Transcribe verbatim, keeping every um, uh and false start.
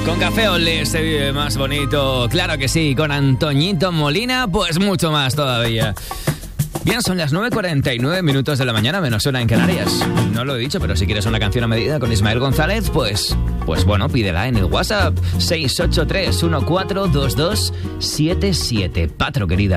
Con Café Olé se vive más bonito. Claro que sí. Con Antoñito Molina, pues mucho más todavía. Bien, son las nueve cuarenta y nueve minutos de la mañana, menos una en Canarias. No lo he dicho, pero si quieres una canción a medida con Ismael González, pues, pues bueno, pídela en el WhatsApp seis ocho tres uno cuatro dos dos siete siete. Patro, querida.